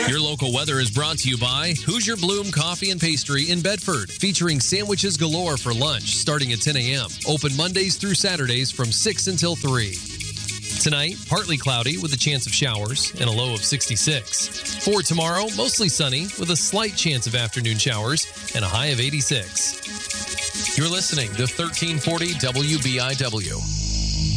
Your local weather is brought to you by Hoosier Bloom Coffee and Pastry in Bedford, featuring sandwiches galore for lunch starting at 10 a.m. Open Mondays through Saturdays from 6 until 3. Tonight, partly cloudy with a chance of showers and a low of 66. For tomorrow, mostly sunny with a slight chance of afternoon showers and a high of 86. You're listening to 1340 WBIW.